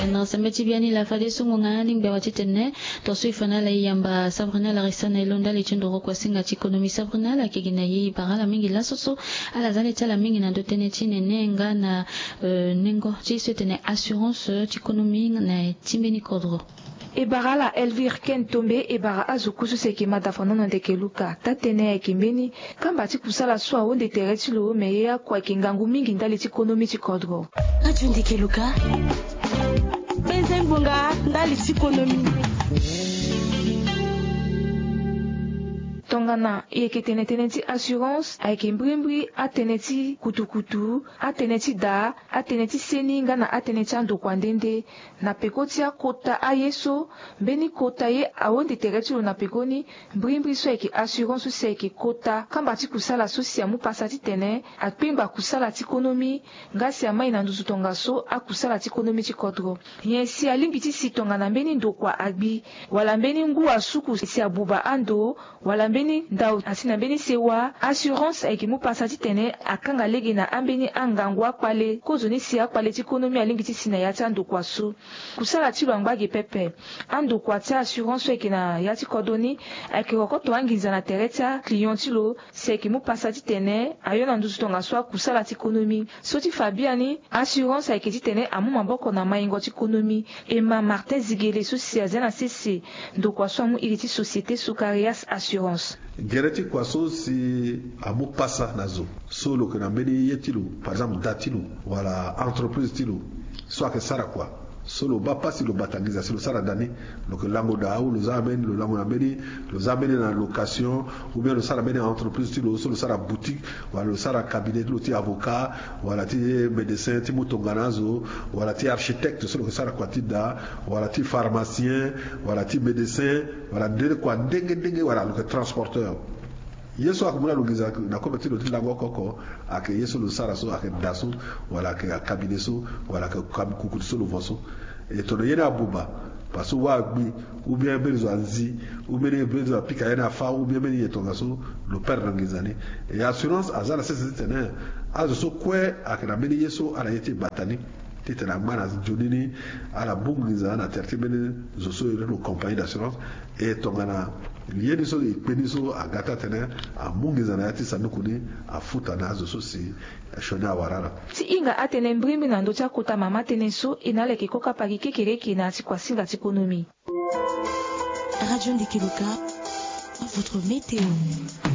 na sambeti biani la fade sungunga ning bewati tenne to suifana la yamba sabrina la risana ilonda li chindoro kwa singa chikonomi sabrina la kigina yi parala mingi la soso ala zale tala mingi na dotene chine nenga na nengo chisutene assurance chikonomi na timbeni kodro Ebara Elvire Ken Tombe ebara azukusu seki madafano na ndekeluka tatene ya kimbeni kamba ti kusala swa onde tereti lo meya kwa kingangu mingi ndali ti konomi ti kodro radio ndekeluka benzengbonga ndali ti konomi tongana yeke teneti assurance ayeke mbrimbri ateneti kutukutu ateneti da ateneti seni nga na ateneti andokua ndende na peko ti akota ayeso mbeni kota ye awonde tere ti lo na peko ni mbrimbri so ayeke assurance so ayeke kota kamba ti kusala so si amu pasa ti tene akpengba kusala ti konomi nga si amai na nduzu tongaso akusala ti konomi ti kodro nyen si alingbi ti si tongana mbeni ndokua agbi wala mbeni ngu asuku si abuba ando wala mbeni ndau asina mbeni sewa assurance ayeke mu pasa ti tene akanga lege na ambeni angangu akpale kozo ni si akpale ti konomi alingbi ti si na ya ti andokua so kusala ti lo angba ge pepe andokua ti assurance so ayeke na ya ti kodro ni ayeke roko to anginza na tere ti client ti lo si ayeke mu pasa ti tene ayo na nduzu tongaso akusala ti konomi so ti fabia ni assurance ayeke ti tene amu maboko na maingo ti konomi e ma Martin Zigele so si aza na sese ndokua so amu iri ti société Sukarias assurance gereti kwa so si amu pasa nazo solo que na mbeni yetilo par exemple datilo wala entreprise tilo so ake sara kwa solo ba pasi lo batangiza silo sara dani donc lango da ou lo zameni lo lango na mbeni lo zameni na location ou bien lo sara mbeni entreprise tilo solo sara boutique wala lo sara cabinet lo ti avocat wala ti médecin ti mutonganazo wala ti architecte solo que sara kwa ti da wala ti pharmacien wala ti médecin wala ndenge kwa ndenge wala lo que transporteur yeso akumula lugiza na kometi lo tilango koko ake yeso lo sara so ake daso wala ake cabinet so wala ake kukuti so lo voso et to yena buba parce wa gbi ou bien bezo anzi ou bien bezo pika yana fa ou bien meni yetonga so lo perdre ngizani et assurance azala sese tene azo so kwe ake na meni yeso ala yeti batani tete na mana jonini ala bungiza na tertibene zo so le compagnie d'assurance et tongana lieni so ikpeni so agata tene amungiza na yati sanukuni afuta na zo so si shona warara ti inga atene mbrimbi na ndo ti akota mama tene so e na leke koka pagi kekereke na ti kuasinga ti konomi radio ndekeluka votre météo